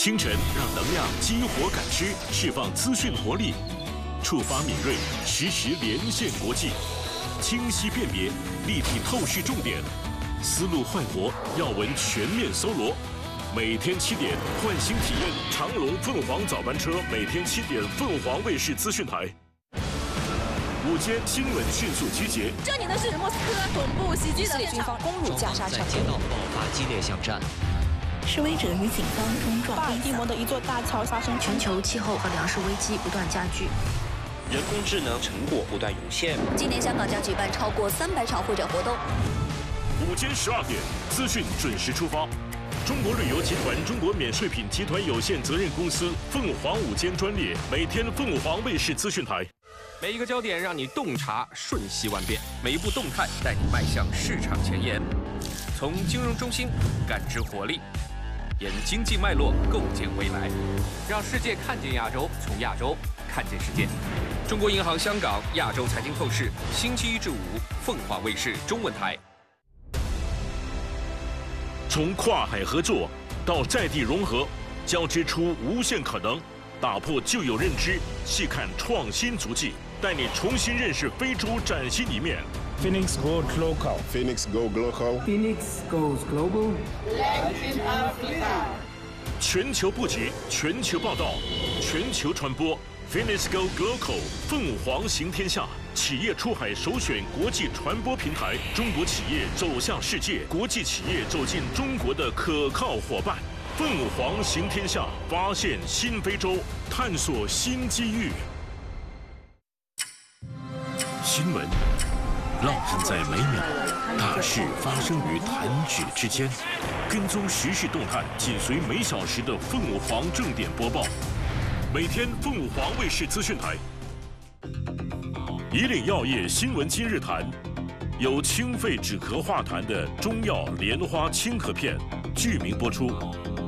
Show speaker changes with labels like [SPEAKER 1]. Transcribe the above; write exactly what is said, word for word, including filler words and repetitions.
[SPEAKER 1] 清晨让能量激活感知，释放资讯活力，触发敏锐，实时连线国际，清晰辨别，立体透视重点，思路焕活，要闻全面搜罗。每天七点换新体验长龙凤凰早班车，每天七点凤凰卫视资讯台。午间新闻迅速集结。
[SPEAKER 2] 这里呢是莫斯科总部袭击的军方攻入加沙城，
[SPEAKER 3] 街道爆发激烈巷战。
[SPEAKER 4] 示威者与警方冲撞。
[SPEAKER 2] 巴尔的摩的一座大桥发生
[SPEAKER 5] 全球气候和粮食危机不断加剧，
[SPEAKER 6] 人工智能成果不断涌现。
[SPEAKER 5] 今年香港将举办超过三百场会展活动。
[SPEAKER 1] 午间十二点，资讯准时出发。中国旅游集团中国免税品集团有限责任公司凤凰午间专列，每天凤凰卫视资讯台。
[SPEAKER 7] 每一个焦点让你洞察瞬息万变，每一步动态带你迈向市场前沿。从金融中心感知活力，沿经济脉络构建未来，让世界看见亚洲，从亚洲看见世界。中国银行香港亚洲财经透视，星期一至五，凤凰卫视中文台。
[SPEAKER 1] 从跨海合作到在地融合，交织出无限可能，打破旧有认知，细看创新足迹，带你重新认识非洲崭新一面。
[SPEAKER 8] Phoenix goes local.
[SPEAKER 9] Phoenix go local.
[SPEAKER 10] Phoenix goes global.
[SPEAKER 11] Latin Africa.
[SPEAKER 1] 全球布局，全球报道，全球传播。Phoenix go local， 凤凰行天下。企业出海首选国际传播平台，中国企业走向世界，国际企业走进中国的可靠伙伴。凤凰行天下，发现新非洲，探索新机遇。新闻浪漫在每秒，大事发生于弹指之间。跟踪时事动态，紧随每小时的凤凰正点播报。每天凤凰卫视资讯台。以岭药业新闻今日谈，有清肺止咳化痰的中药莲花清咳片，剧名播出。